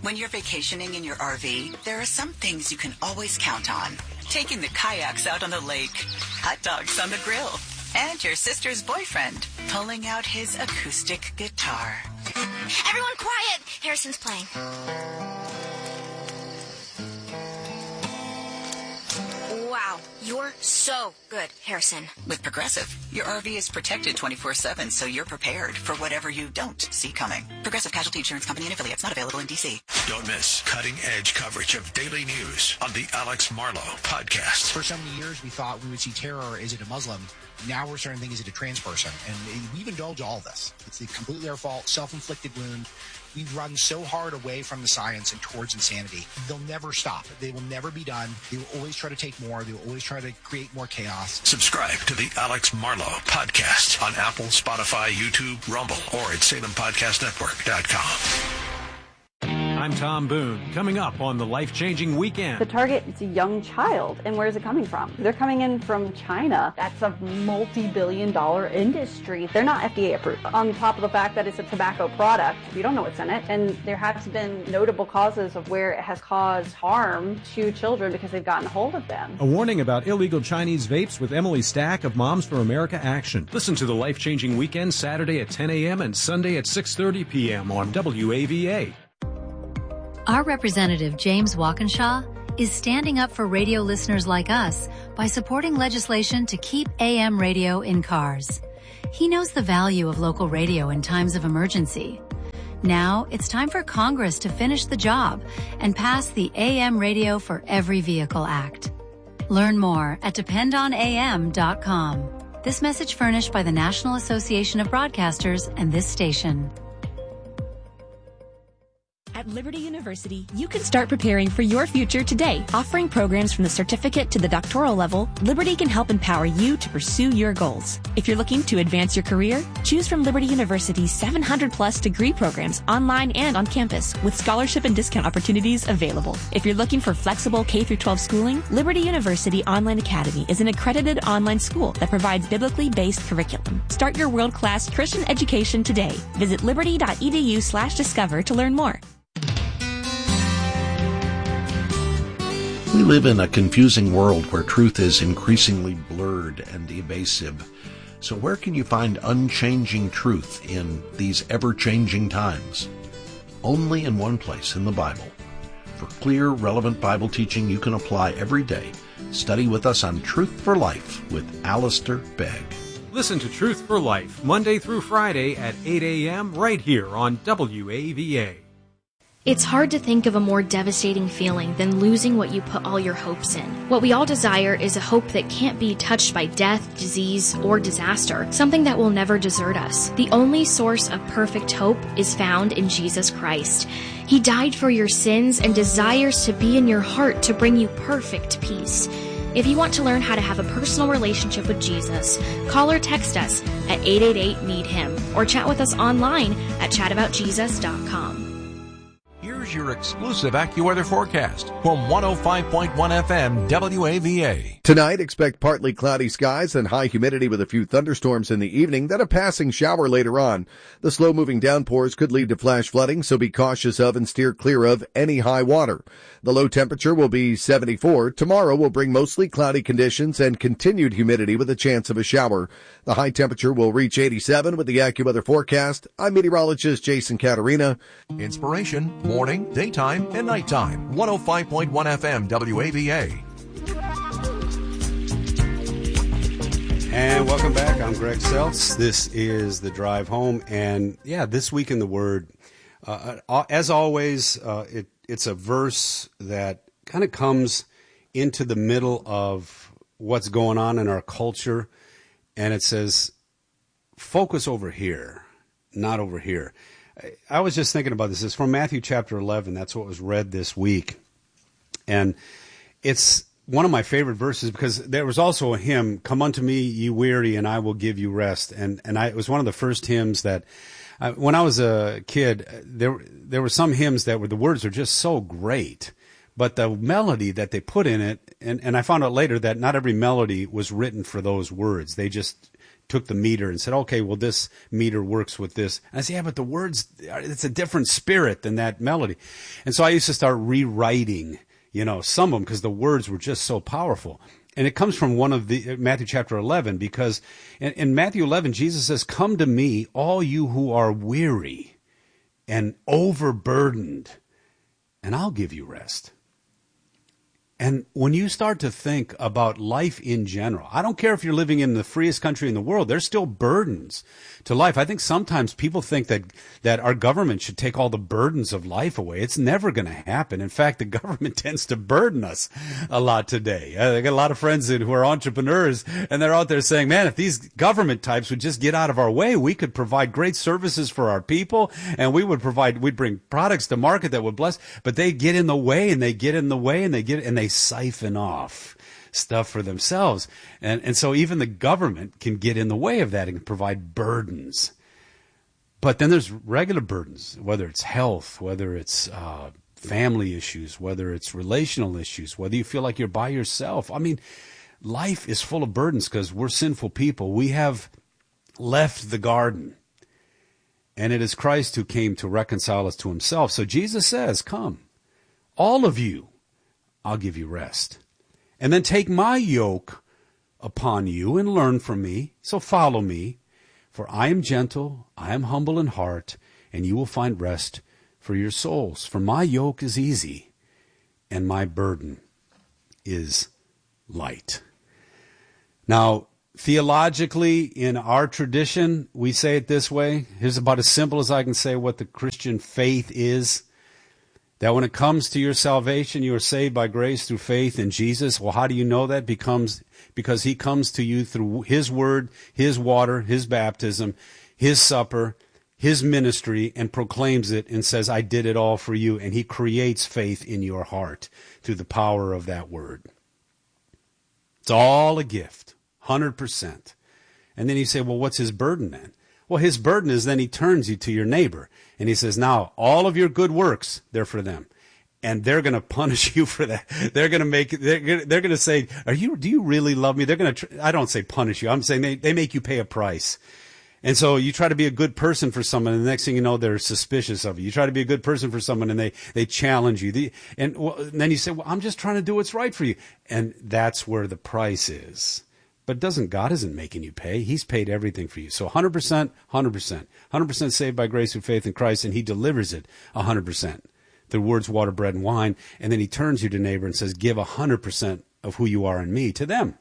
When you're vacationing in your RV, there are some things you can always count on. Taking the kayaks out on the lake, hot dogs on the grill, and your sister's boyfriend pulling out his acoustic guitar. Everyone quiet! Harrison's playing. Wow, you're so good, Harrison. With Progressive, your RV is protected 24/7, so you're prepared for whatever you don't see coming. Progressive Casualty Insurance Company and affiliates, not available in D.C. Don't miss cutting-edge coverage of daily news on the Alex Marlow podcast. For so many years, we thought we would see terror. Is it a Muslim? Now we're starting to think, is it a trans person? And we've indulged all this. It's completely our fault, self-inflicted wound. We've run so hard away from the science and towards insanity. They'll never stop. They will never be done. They will always try to take more. They will always try to create more chaos. Subscribe to the Alex Marlow podcast on Apple, Spotify, YouTube, Rumble, or at SalemPodcastNetwork.com. I'm Tom Boone. Coming up on the Life-Changing Weekend. The target is a young child. And where is it coming from? They're coming in from China. That's a multi-billion-dollar industry. They're not FDA approved. On top of the fact that it's a tobacco product, we don't know what's in it. And there have been notable causes of where it has caused harm to children because they've gotten a hold of them. A warning about illegal Chinese vapes with Emily Stack of Moms for America Action. Listen to the Life-Changing Weekend Saturday at 10 a.m. and Sunday at 6:30 p.m. on WAVA. Our representative, James Walkinshaw, is standing up for radio listeners like us by supporting legislation to keep AM radio in cars. He knows the value of local radio in times of emergency. Now, it's time for Congress to finish the job and pass the AM Radio for Every Vehicle Act. Learn more at dependonam.com. This message furnished by the National Association of Broadcasters and this station. At Liberty University, you can start preparing for your future today. Offering programs from the certificate to the doctoral level, Liberty can help empower you to pursue your goals. If you're looking to advance your career, choose from Liberty University's 700-plus degree programs online and on campus, with scholarship and discount opportunities available. If you're looking for flexible K-12 schooling, Liberty University Online Academy is an accredited online school that provides biblically based curriculum. Start your world-class Christian education today. Visit liberty.edu/discover to learn more. We live in a confusing world where truth is increasingly blurred and evasive. So where can you find unchanging truth in these ever-changing times? Only in one place, in the Bible. For clear, relevant Bible teaching you can apply every day, study with us on Truth for Life with Alistair Begg. Listen to Truth for Life, Monday through Friday at 8 a.m. right here on WAVA. It's hard to think of a more devastating feeling than losing what you put all your hopes in. What we all desire is a hope that can't be touched by death, disease, or disaster, something that will never desert us. The only source of perfect hope is found in Jesus Christ. He died for your sins and desires to be in your heart to bring you perfect peace. If you want to learn how to have a personal relationship with Jesus, call or text us at 888-NEED-HIM or chat with us online at chataboutjesus.com. Here's your exclusive AccuWeather forecast from 105.1 FM WAVA. Tonight, expect partly cloudy skies and high humidity with a few thunderstorms in the evening, then a passing shower later on. The slow-moving downpours could lead to flash flooding, so be cautious of and steer clear of any high water. The low temperature will be 74. Tomorrow will bring mostly cloudy conditions and continued humidity with a chance of a shower. The high temperature will reach 87 with the AccuWeather forecast. I'm meteorologist Jason Caterina. Inspiration, morning, daytime, and nighttime. 105.1 FM WAVA. And welcome back. I'm Greg Seltz. This is The Drive Home. And yeah, this week in the Word, as always, it's a verse that kind of comes into the middle of what's going on in our culture. And it says, focus over here, not over here. I was just thinking about this. It's from Matthew chapter 11. That's what was read this week. And it's one of my favorite verses because there was also a hymn, "Come unto me, ye weary, and I will give you rest." And it was one of the first hymns that, when I was a kid, there were some hymns that the words are just so great, but the melody that they put in it, and I found out later that not every melody was written for those words. They just took the meter and said, okay, well, this meter works with this. And I said, yeah, but the words, it's a different spirit than that melody. And so I used to start rewriting, some of them because the words were just so powerful. And it comes from one of the Matthew chapter 11, because in Matthew 11, Jesus says, come to me, all you who are weary and overburdened, and I'll give you rest. And when you start to think about life in general, I don't care if you're living in the freest country in the world, there's still burdens to life. I think sometimes people think that our government should take all the burdens of life away. It's never going to happen. In fact, the government tends to burden us a lot today. I got a lot of friends who are entrepreneurs, and they're out there saying, man, if these government types would just get out of our way, we could provide great services for our people, and we'd bring products to market that would bless, but they get in the way, and they get in the way, and they siphon off stuff for themselves. And so even the government can get in the way of that and provide burdens. But then there's regular burdens, whether it's health, whether it's family issues, whether it's relational issues, whether you feel like you're by yourself. I mean, life is full of burdens because we're sinful people. We have left the garden. And it is Christ who came to reconcile us to himself. So Jesus says, come, all of you, I'll give you rest. And then take my yoke upon you and learn from me. So follow me, for I am gentle, I am humble in heart, and you will find rest for your souls. For my yoke is easy, and my burden is light. Now, theologically, in our tradition, we say it this way. Here's about as simple as I can say what the Christian faith is. That when it comes to your salvation, you are saved by grace through faith in Jesus. Well, how do you know that? Because he comes to you through his word, his water, his baptism, his supper, his ministry, and proclaims it and says, I did it all for you. And he creates faith in your heart through the power of that word. It's all a gift, 100%. And then you say, well, what's his burden then? Well, his burden is then he turns you to your neighbor. And he says, now, all of your good works, they're for them. And they're going to punish you for that. They're going to say, do you really love me? They're going to, I don't say punish you. I'm saying they make you pay a price. And so you try to be a good person for someone, and the next thing you know, they're suspicious of you. You try to be a good person for someone, and they challenge you. And then you say, well, I'm just trying to do what's right for you. And that's where the price is. But God isn't making you pay. He's paid everything for you. So 100%, 100%. 100% saved by grace through faith in Christ, and he delivers it 100%. Through words, water, bread, and wine. And then he turns you to neighbor and says, give 100% of who you are in me to them.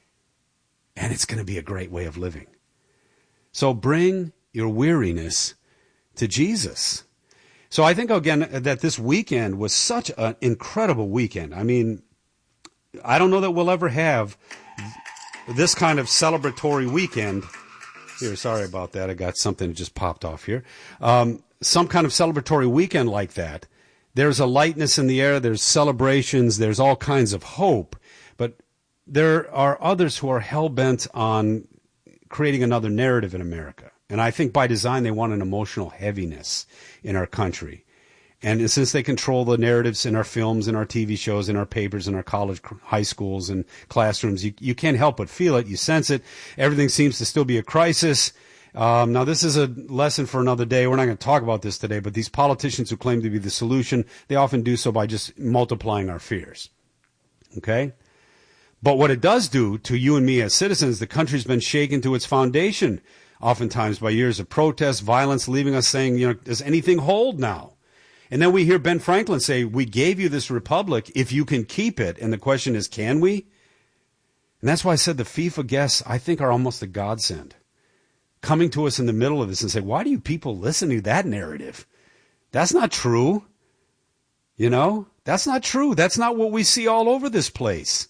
And it's going to be a great way of living. So bring your weariness to Jesus. So I think, again, that this weekend was such an incredible weekend. I mean, I don't know that we'll ever have this kind of celebratory weekend. Here, sorry about that. I got something that just popped off here. Some kind of celebratory weekend like that. There's a lightness in the air. There's celebrations. There's all kinds of hope. But there are others who are hell-bent on creating another narrative in America. And I think by design they want an emotional heaviness in our country. And since they control the narratives in our films, in our TV shows, in our papers, in our college, high schools, and classrooms, you can't help but feel it. You sense it. Everything seems to still be a crisis. Now, this is a lesson for another day. We're not going to talk about this today, but these politicians who claim to be the solution, they often do so by just multiplying our fears. Okay? But what it does do to you and me as citizens, the country's been shaken to its foundation, oftentimes by years of protest, violence, leaving us saying, does anything hold now? And then we hear Ben Franklin say, we gave you this republic if you can keep it. And the question is, can we? And that's why I said the FIFA guests, I think, are almost a godsend. Coming to us in the middle of this and say, why do you people listen to that narrative? That's not true. That's not true. That's not what we see all over this place.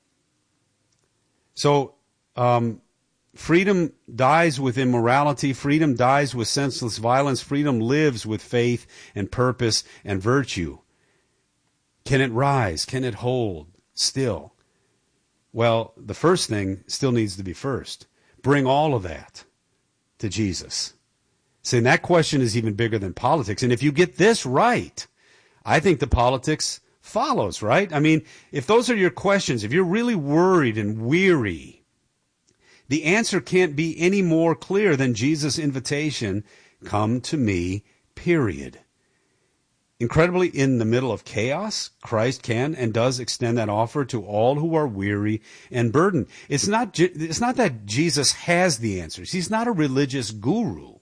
So, freedom dies with immorality. Freedom dies with senseless violence. Freedom lives with faith and purpose and virtue. Can it rise? Can it hold still? Well, the first thing still needs to be first. Bring all of that to Jesus. Saying that question is even bigger than politics. And if you get this right, I think the politics follows, right? I mean, if those are your questions, if you're really worried and weary, The answer can't be any more clear than Jesus' invitation, come to me, period. Incredibly, in the middle of chaos, Christ can and does extend that offer to all who are weary and burdened. It's not that Jesus has the answers. He's not a religious guru.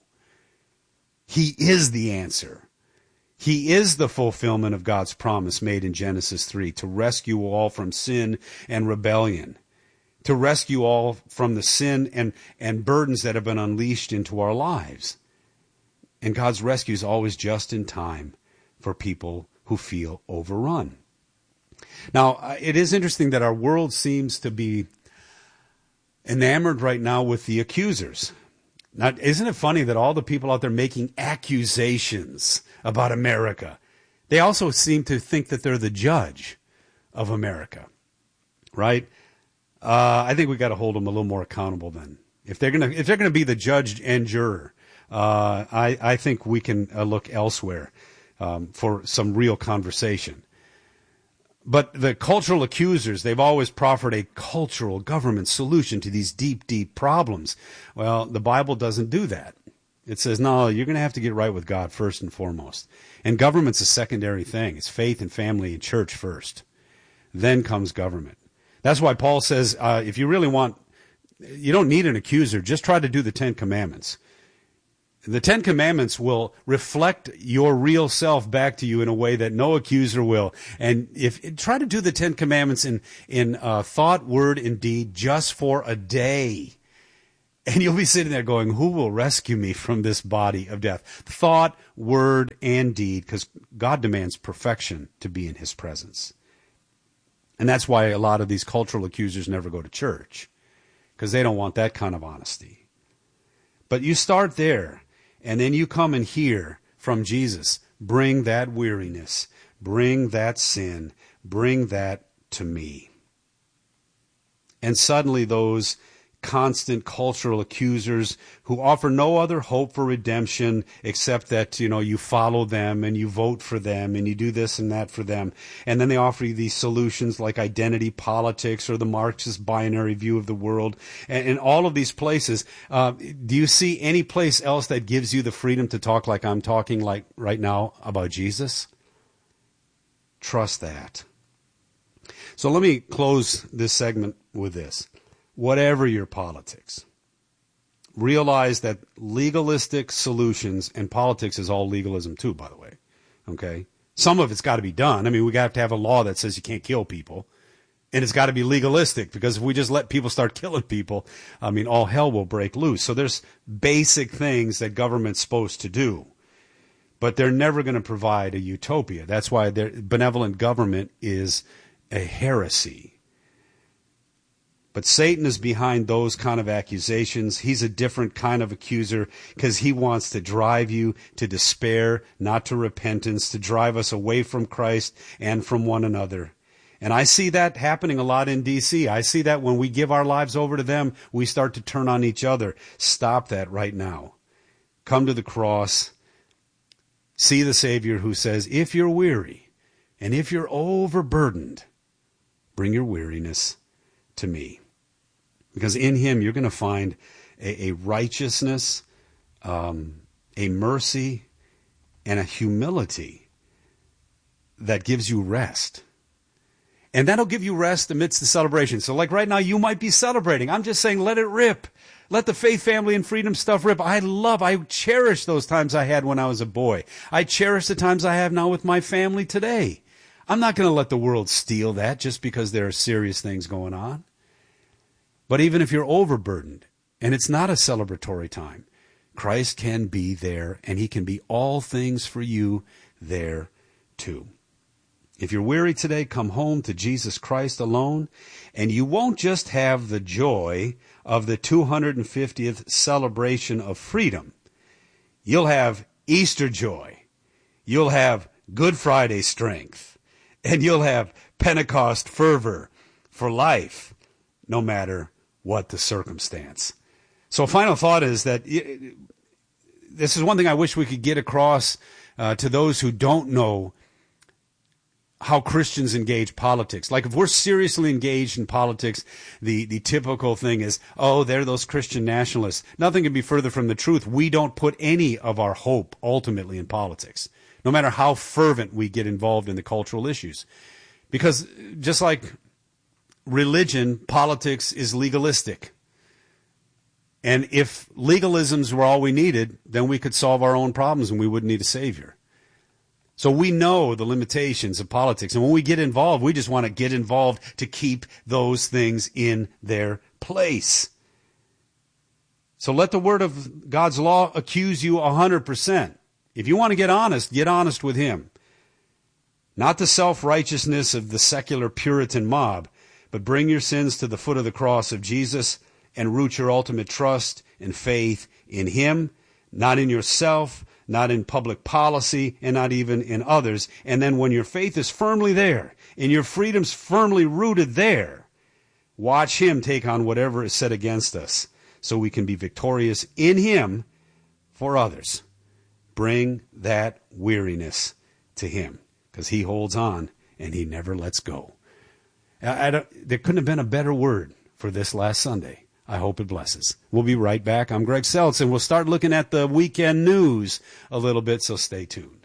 He is the answer. He is the fulfillment of God's promise made in Genesis 3 to rescue all from sin and rebellion, to rescue all from the sin and burdens that have been unleashed into our lives. And God's rescue is always just in time for people who feel overrun. Now, it is interesting that our world seems to be enamored right now with the accusers. Now, isn't it funny that all the people out there making accusations about America, they also seem to think that they're the judge of America, right? I think we got to hold them a little more accountable then. If they're gonna be the judge and juror, I think we can look elsewhere for some real conversation. But the cultural accusers, they've always proffered a cultural government solution to these deep, deep problems. Well, the Bible doesn't do that. It says, no, you're going to have to get right with God first and foremost. And government's a secondary thing. It's faith and family and church first. Then comes government. That's why Paul says, if you really want, you don't need an accuser. Just try to do the 10 Commandments. The 10 Commandments will reflect your real self back to you in a way that no accuser will. And try to do the 10 Commandments in thought, word, and deed just for a day. And you'll be sitting there going, who will rescue me from this body of death? Thought, word, and deed, because God demands perfection to be in his presence. And that's why a lot of these cultural accusers never go to church, because they don't want that kind of honesty. But you start there, and then you come and hear from Jesus, bring that weariness, bring that sin, bring that to me. And suddenly those constant cultural accusers who offer no other hope for redemption except that, you follow them and you vote for them and you do this and that for them. And then they offer you these solutions like identity politics or the Marxist binary view of the world. And in all of these places, do you see any place else that gives you the freedom to talk like I'm talking like right now about Jesus? Trust that. So let me close this segment with this. Whatever your politics, realize that legalistic solutions, and politics is all legalism too, by the way, okay? Some of it's got to be done. I mean, we got to have a law that says you can't kill people, and it's got to be legalistic, because if we just let people start killing people, I mean, all hell will break loose. So there's basic things that government's supposed to do, but they're never going to provide a utopia. That's why benevolent government is a heresy. But Satan is behind those kind of accusations. He's a different kind of accuser because he wants to drive you to despair, not to repentance, to drive us away from Christ and from one another. And I see that happening a lot in D.C. I see that when we give our lives over to them, we start to turn on each other. Stop that right now. Come to the cross. See the Savior who says, if you're weary and if you're overburdened, bring your weariness to me. Because in him you're going to find a righteousness, a mercy, and a humility that gives you rest. And that'll give you rest amidst the celebration. So like right now you might be celebrating. I'm just saying let it rip. Let the faith, family, and freedom stuff rip. I cherish those times I had when I was a boy. I cherish the times I have now with my family today. I'm not going to let the world steal that just because there are serious things going on. But even if you're overburdened and it's not a celebratory time, Christ can be there, and he can be all things for you there too. If you're weary today, come home to Jesus Christ alone, and you won't just have the joy of the 250th celebration of freedom. You'll have Easter joy. You'll have Good Friday strength. And you'll have Pentecost fervor for life, no matter what the circumstance. So a final thought is that this is one thing I wish we could get across to those who don't know how Christians engage politics. Like if we're seriously engaged in politics, the typical thing is, oh, they're those Christian nationalists. Nothing can be further from the truth. We don't put any of our hope ultimately in politics, no matter how fervent we get involved in the cultural issues. Because just like religion, politics is legalistic. And if legalisms were all we needed, then we could solve our own problems and we wouldn't need a savior. So we know the limitations of politics. And when we get involved, we just want to get involved to keep those things in their place. So let the word of God's law accuse you 100%. If you want to get honest with him. Not the self-righteousness of the secular Puritan mob, but bring your sins to the foot of the cross of Jesus and root your ultimate trust and faith in him, not in yourself, not in public policy, and not even in others. And then when your faith is firmly there, and your freedom's firmly rooted there, watch him take on whatever is set against us, so we can be victorious in him for others. Bring that weariness to him, because he holds on, and he never lets go. There couldn't have been a better word for this last Sunday. I hope it blesses. We'll be right back. I'm Greg Seltz, and we'll start looking at the weekend news a little bit, so stay tuned.